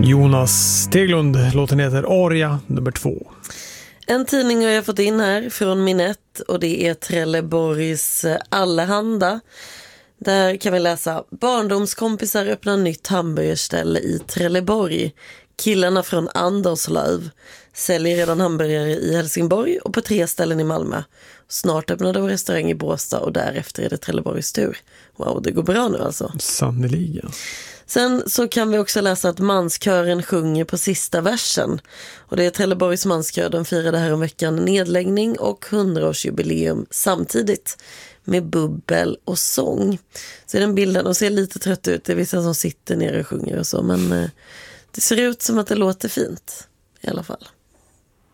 Jonas Teglund, låten heter Aria nummer 2. En tidning har jag fått in här från Minett och det är Trelleborgs Allehanda. Där kan vi läsa: barndomskompisar öppnar nytt hamburgerställe i Trelleborg. Killarna från Anderslöv säljer redan hamburgare i Helsingborg och på 3 ställen i Malmö. Snart öppnar de restaurang i Båstad och därefter är det Trelleborgs tur. Wow, det går bra nu alltså. Sannoliken. Sen så kan vi också läsa att manskören sjunger på sista versen. Och det är Trelleborgs manskör, de firade här om veckan nedläggning och 100-årsjubileum samtidigt med bubbel och sång. Så den bilden, de ser lite trött ut, det är vissa som sitter ner och sjunger och så, men det ser ut som att det låter fint i alla fall.